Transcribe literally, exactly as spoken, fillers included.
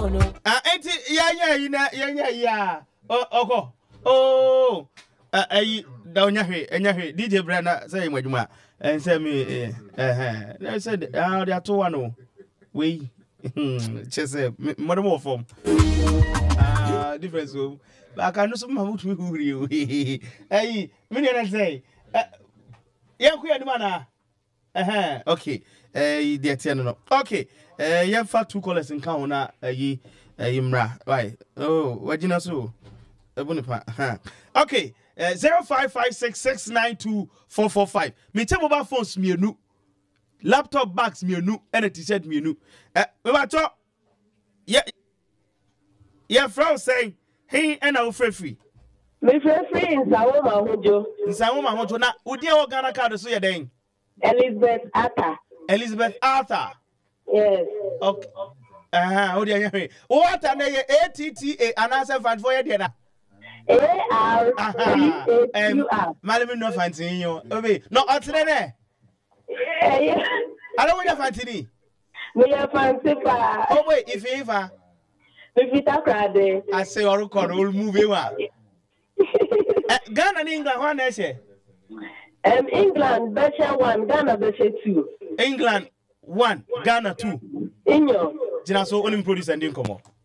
Ah, enti ya ya ina ya ya ya. Oh, oko. Oh. Ah, ayi da onya hwe, enya hwe. D J Brana say madwuma. En say me eh eh. I said ah they ato one no. We chese modern form. Ah, difference so. But I can no some mamu to huri. Ayi, me na say. Ya ku ya ni mana. Eh okay. Eh the ten no. Okay. Eh you have two colors in count na ayi imra. Right. Oh, wajina so. Ebunipa. Okay. Uh, zero five five six six nine two four four five. Me tell mobile phones me nu, laptop bags me nu, and a t-shirt me nu. Eh, we want to. Yeah, yeah. From saying, hey, and our free free. Me free free in Sawoma Hojo. In Sawoma Hojo na. Udi awo Ghana card so ya den. Elizabeth Arthur. Elizabeth Arthur. Yes. Okay. Ah, udi anya. What ane ye A T T A anasa fan for ye dey na. A R T A U R. Malami no fancy yo. Obe, no otrene. Yeah, yeah. I don't want your fancy. Me a fancy pa. Oh wait, if you ever. Me fita krade. I say oru ko roll move wa. Ghana and England one nation. Um England Belgium one, Ghana Belgium two. England one, Ghana two. Inyo. Jina so onim produce and komo.